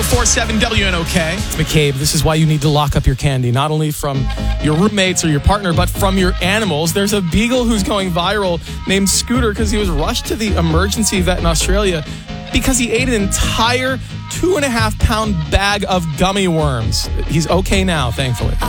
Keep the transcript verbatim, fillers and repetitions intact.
oh four point seven W N O K. McCabe, this is why you need to lock up your candy, not only from your roommates or your partner, but from your animals. There's a beagle who's going viral named Scooter because he was rushed to the emergency vet in Australia because he ate an entire two and a half pound bag of gummy worms. He's okay now, thankfully.